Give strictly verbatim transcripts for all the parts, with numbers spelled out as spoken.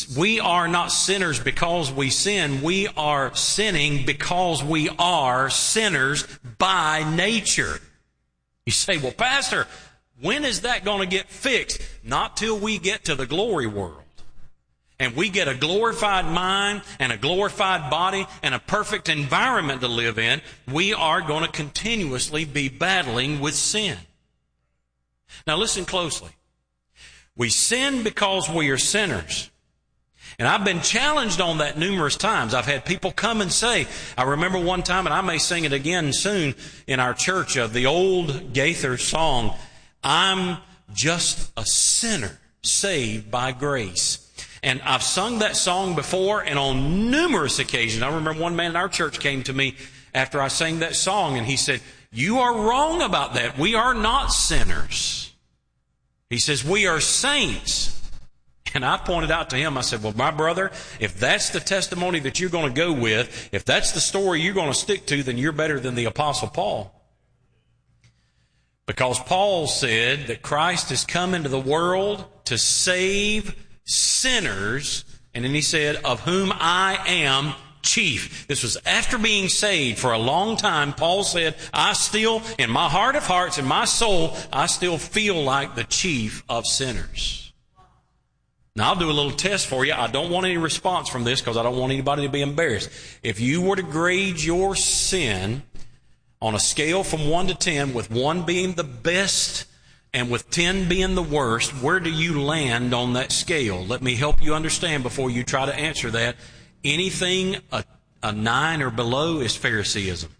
we are not sinners because we sin. We are sinning because we are sinners by nature. You say, well, Pastor, when is that going to get fixed? Not till we get to the glory world. And we get a glorified mind and a glorified body and a perfect environment to live in. We are going to continuously be battling with sin. Now listen closely. We sin because we are sinners. And I've been challenged on that numerous times. I've had people come and say, I remember one time, and I may sing it again soon in our church, of the old Gaither song, I'm just a sinner saved by grace. And I've sung that song before, and on numerous occasions. I remember one man in our church came to me after I sang that song, and he said, you are wrong about that. We are not sinners. He says, we are saints. And I pointed out to him, I said, well, my brother, if that's the testimony that you're going to go with, if that's the story you're going to stick to, then you're better than the Apostle Paul. Because Paul said that Christ has come into the world to save sinners, and then he said, of whom I am chief. This was after being saved for a long time. Paul said, I still, in my heart of hearts, in my soul, I still feel like the chief of sinners. Now, I'll do a little test for you. I don't want any response from this because I don't want anybody to be embarrassed. If you were to grade your sin on a scale from one to ten, with one being the best and with ten being the worst, where do you land on that scale? Let me help you understand before you try to answer that. Anything a, a nine or below is Phariseeism.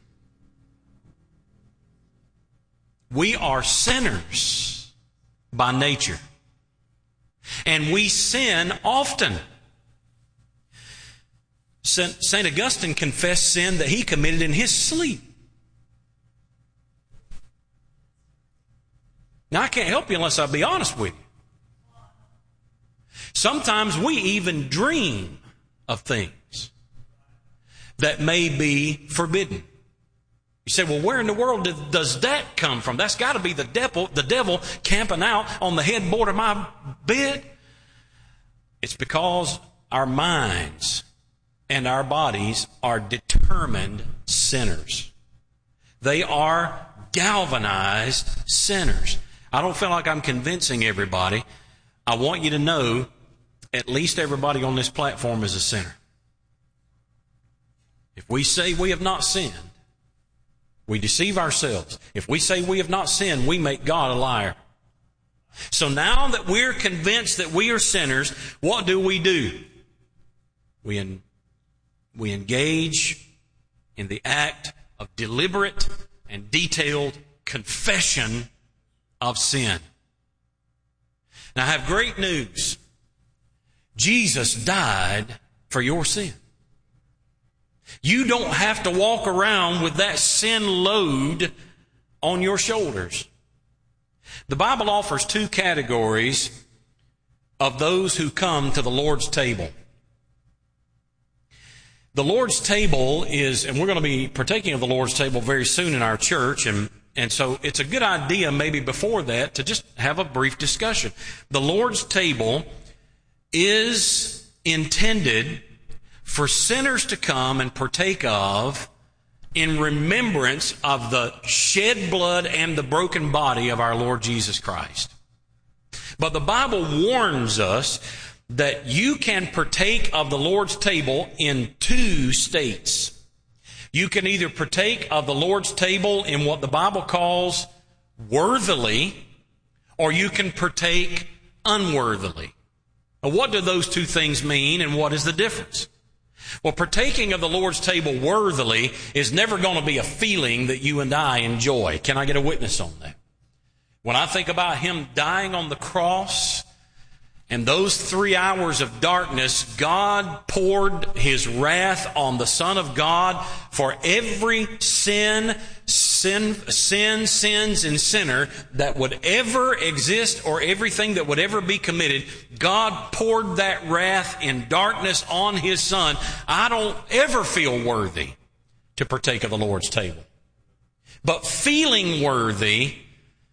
We are sinners by nature. And we sin often. Saint Augustine confessed sin that he committed in his sleep. Now, I can't help you unless I be honest with you. Sometimes we even dream of things that may be forbidden. You say, well, where in the world did, does that come from? That's got to be the devil, the devil camping out on the headboard of my bed. It's because our minds and our bodies are determined sinners. They are galvanized sinners. I don't feel like I'm convincing everybody. I want you to know at least everybody on this platform is a sinner. If we say we have not sinned, we deceive ourselves. If we say we have not sinned, we make God a liar. So now that we're convinced that we are sinners, what do we do? We, en- we engage in the act of deliberate and detailed confession of sin. Now, I have great news. Jesus died for your sin. You don't have to walk around with that sin load on your shoulders. The Bible offers two categories of those who come to the Lord's table. The Lord's table is, and we're going to be partaking of the Lord's table very soon in our church, and, and so it's a good idea maybe before that to just have a brief discussion. The Lord's table is intended for sinners to come and partake of in remembrance of the shed blood and the broken body of our Lord Jesus Christ. But the Bible warns us that you can partake of the Lord's table in two states. You can either partake of the Lord's table in what the Bible calls worthily, or you can partake unworthily. Now, what do those two things mean, and what is the difference? Well, partaking of the Lord's table worthily is never going to be a feeling that you and I enjoy. Can I get a witness on that? When I think about Him dying on the cross and those three hours of darkness, God poured His wrath on the Son of God for every sin, sin, sin, sins, and sinner that would ever exist or everything that would ever be committed. God poured that wrath in darkness on His Son. I don't ever feel worthy to partake of the Lord's table. But feeling worthy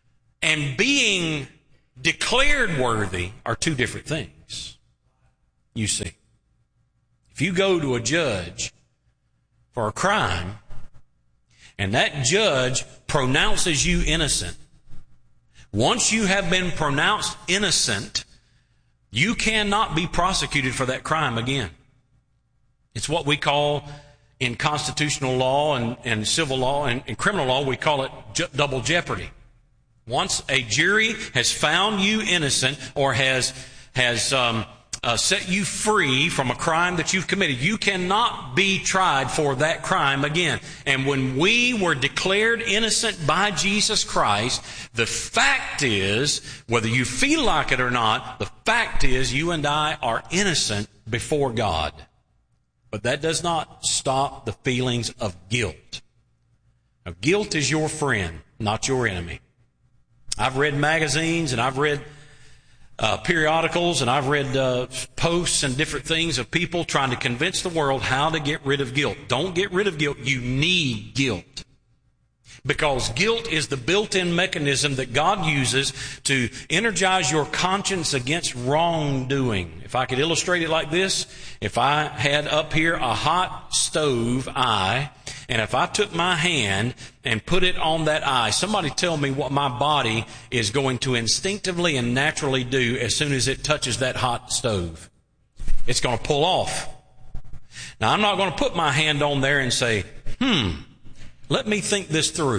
and being declared worthy are two different things. you see. If you go to a judge for a crime, and that judge pronounces you innocent, once you have been pronounced innocent, you cannot be prosecuted for that crime again. It's what we call, in constitutional law and, and civil law and, and criminal law, we call it ju- double jeopardy. Once a jury has found you innocent or has has um, uh, set you free from a crime that you've committed, you cannot be tried for that crime again. And when we were declared innocent by Jesus Christ, the fact is, whether you feel like it or not, the fact is you and I are innocent before God. But that does not stop the feelings of guilt. Now, guilt is your friend, not your enemy. I've read magazines and I've read uh, periodicals and I've read uh, posts and different things of people trying to convince the world how to get rid of guilt. Don't get rid of guilt. You need guilt. Because guilt is the built-in mechanism that God uses to energize your conscience against wrongdoing. If I could illustrate it like this, if I had up here a hot stove eye, and if I took my hand and put it on that eye, somebody tell me what my body is going to instinctively and naturally do as soon as it touches that hot stove. It's going to pull off. Now, I'm not going to put my hand on there and say, hmm, let me think this through.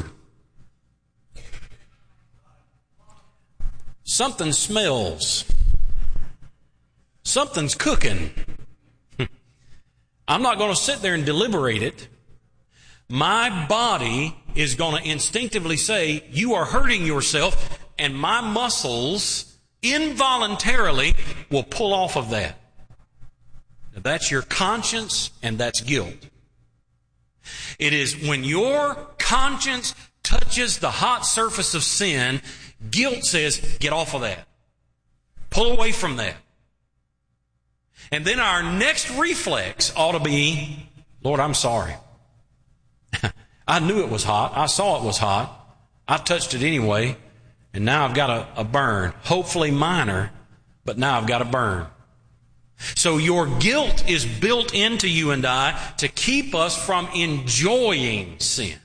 Something smells. Something's cooking. I'm not going to sit there and deliberate it. My body is going to instinctively say, you are hurting yourself, and my muscles involuntarily will pull off of that. Now, that's your conscience, and that's guilt. It is when your conscience touches the hot surface of sin, guilt says, get off of that. Pull away from that. And then our next reflex ought to be, Lord, I'm sorry. I knew it was hot. I saw it was hot. I touched it anyway. And now I've got a, a burn. Hopefully minor, but now I've got a burn. So your guilt is built into you and I to keep us from enjoying sin.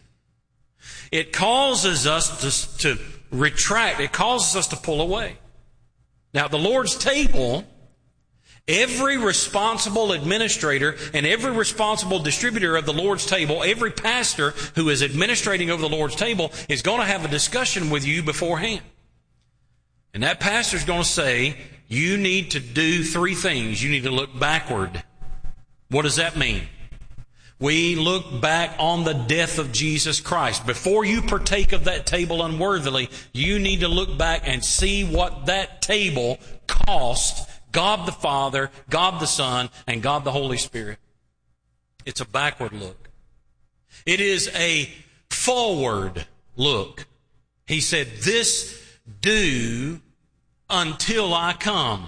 It causes us to, to retract. It causes us to pull away. Now, the Lord's table, every responsible administrator and every responsible distributor of the Lord's table, every pastor who is administrating over the Lord's table is going to have a discussion with you beforehand. And that pastor's going to say, you need to do three things. You need to look backward. What does that mean? We look back on the death of Jesus Christ. Before you partake of that table unworthily, you need to look back and see what that table cost God the Father, God the Son, and God the Holy Spirit. It's a backward look. It is a forward look. He said, this do until I come.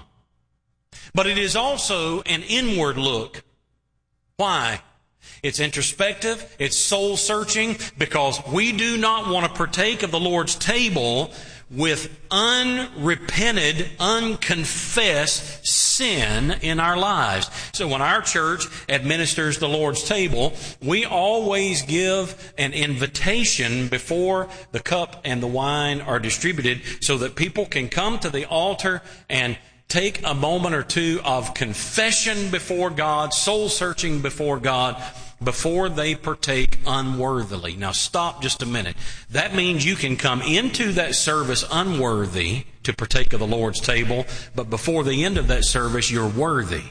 But it is also an inward look. Why? It's introspective, it's soul-searching, because we do not want to partake of the Lord's table with unrepented, unconfessed sin in our lives. So when our church administers the Lord's table, we always give an invitation before the cup and the wine are distributed so that people can come to the altar and take a moment or two of confession before God, soul-searching before God, before they partake unworthily. Now stop just a minute. That means you can come into that service unworthy to partake of the Lord's table, but before the end of that service, you're worthy.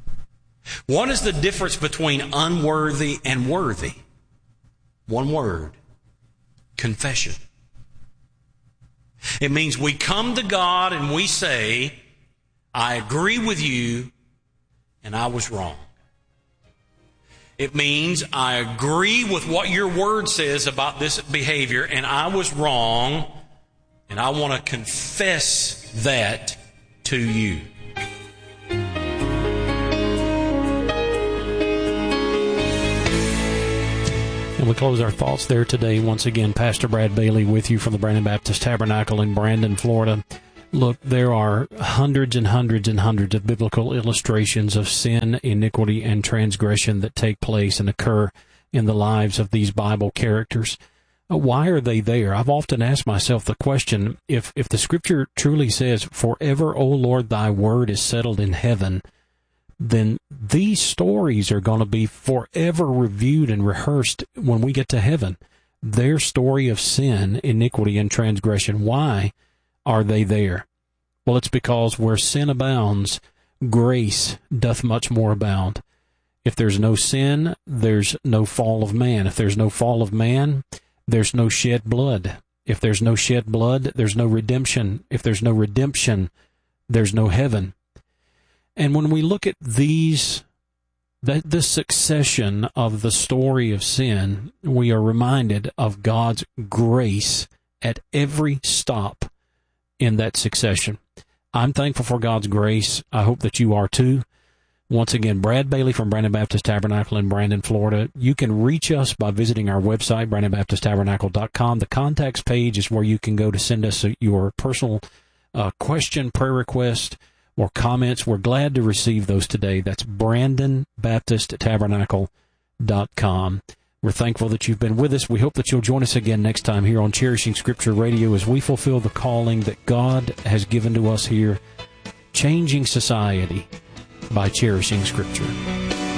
What is the difference between unworthy and worthy? One word: confession. It means we come to God and we say, I agree with you and I was wrong. It means I agree with what your word says about this behavior, and I was wrong, and I want to confess that to you. And we close our thoughts there today. Once again, Pastor Brad Bailey with you from the Brandon Baptist Tabernacle in Brandon, Florida. Look, there are hundreds and hundreds and hundreds of biblical illustrations of sin, iniquity, and transgression that take place and occur in the lives of these Bible characters. Why are they there? I've often asked myself the question, if, if the Scripture truly says, "Forever, O Lord, thy word is settled in heaven," then these stories are going to be forever reviewed and rehearsed when we get to heaven. Their story of sin, iniquity, and transgression. Why are they there? Well, it's because where sin abounds, grace doth much more abound. If there's no sin, there's no fall of man. If there's no fall of man, there's no shed blood. If there's no shed blood, there's no redemption. If there's no redemption, there's no heaven. And when we look at these, that this succession of the story of sin, we are reminded of God's grace at every stop in that succession. I'm thankful for God's grace. I hope that you are too. Once again, Brad Bailey from Brandon Baptist Tabernacle in Brandon, Florida. You can reach us by visiting our website, brandon baptist tabernacle dot com. The contacts page is where you can go to send us your personal uh, question, prayer request, or comments. We're glad to receive those today. That's brandon baptist tabernacle dot com. We're thankful that you've been with us. We hope that you'll join us again next time here on Cherishing Scripture Radio as we fulfill the calling that God has given to us here, changing society by cherishing Scripture.